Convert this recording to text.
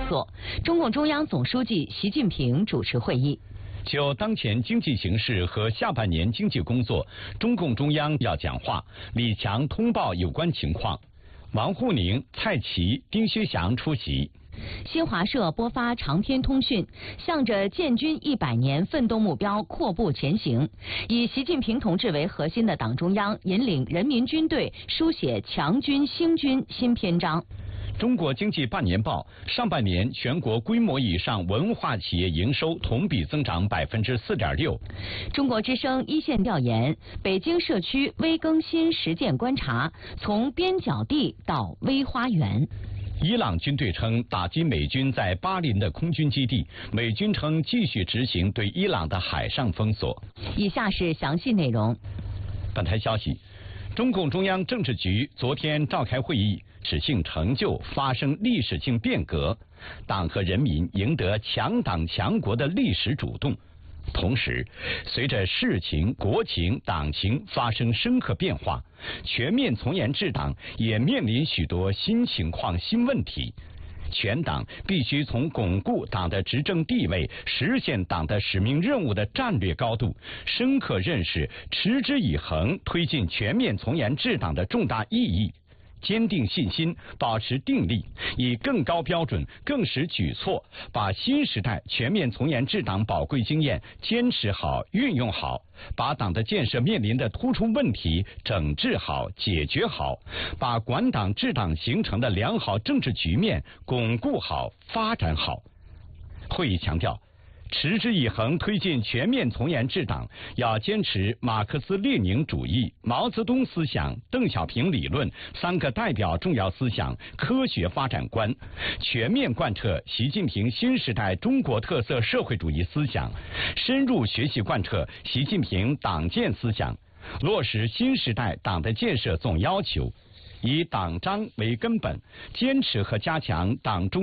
作。中共中央总书记习近平主持会议。 就当前经济形势和下半年经济工作，中共中央要讲话，李强通报有关情况。王沪宁、蔡奇、丁薛祥出席。 新华社播发长篇通讯，向着建军100年奋斗目标阔步前行。以习近平同志为核心的党中央引领人民军队书写强军兴军新篇章。 中国经济半年报上半年全国规模以上文化企业营收同比增长4.6%。 中国之声一线调研，北京社区微更新实践观察，从边角地到微花园。 伊朗军队称打击美军在巴林的空军基地，美军称继续执行对伊朗的海上封锁。 以下是详细内容。 本台消息，中共中央政治局昨天召开会议，指性成就发生历史性变革，党和人民赢得强党强国的历史主动。同时，随着世情、国情、党情发生深刻变化，全面从严治党也面临许多新情况、新问题。全党必须从巩固党的执政地位、实现党的使命任务的战略高度，深刻认识持之以恒推进全面从严治党的重大意义。坚定信心，保持定力，以更高标准、更实举措，把新时代全面从严治党宝贵经验坚持好、运用好，把党的建设面临的突出问题整治好、解决好，把管党治党形成的良好政治局面巩固好、发展好。会议强调，持之以恒推进全面从严治党，要坚持马克思列宁主义、毛泽东思想、邓小平理论3个代表重要思想科学发展观，全面贯彻习近平新时代中国特色社会主义思想，深入学习贯彻习近平党建思想，落实新时代党的建设总要求，以党章为根本，坚持和加强党中